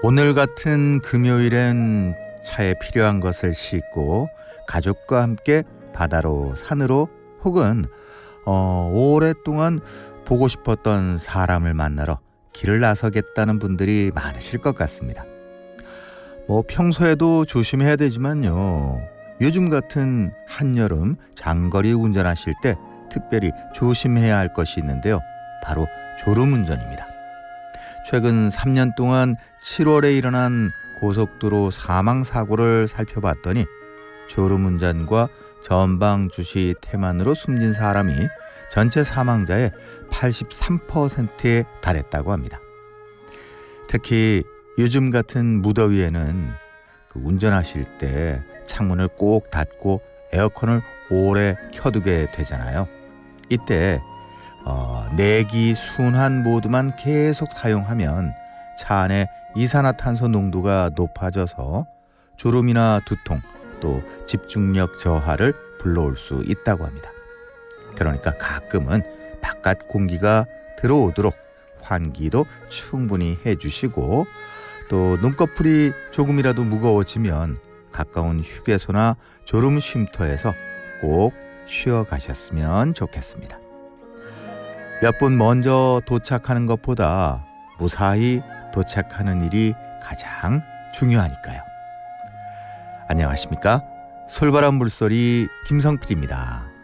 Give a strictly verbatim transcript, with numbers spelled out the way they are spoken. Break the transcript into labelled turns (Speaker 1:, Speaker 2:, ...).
Speaker 1: 오늘 같은 금요일엔 차에 필요한 것을 싣고 가족과 함께 바다로 산으로 혹은 어, 오랫동안 보고 싶었던 사람을 만나러 길을 나서겠다는 분들이 많으실 것 같습니다. 뭐 평소에도 조심해야 되지만요. 요즘 같은 한여름 장거리 운전하실 때 특별히 조심해야 할 것이 있는데요. 바로 졸음운전입니다. 최근 삼 년 동안 칠월에 일어난 고속도로 사망사고를 살펴봤더니 졸음운전과 전방주시 태만으로 숨진 사람이 전체 사망자의 팔십삼 퍼센트에 달했다고 합니다. 특히 요즘 같은 무더위에는 그 운전하실 때 창문을 꼭 닫고 에어컨을 오래 켜두게 되잖아요. 이때 어, 내기, 순환 모드만 계속 사용하면 차 안에 이산화탄소 농도가 높아져서 졸음이나 두통, 또 집중력 저하를 불러올 수 있다고 합니다. 그러니까 가끔은 바깥 공기가 들어오도록 환기도 충분히 해주시고, 또 눈꺼풀이 조금이라도 무거워지면 가까운 휴게소나 졸음 쉼터에서 꼭 쉬어 가셨으면 좋겠습니다. 몇 분 먼저 도착하는 것보다 무사히 도착하는 일이 가장 중요하니까요. 안녕하십니까? 솔바람 물소리 김성필입니다.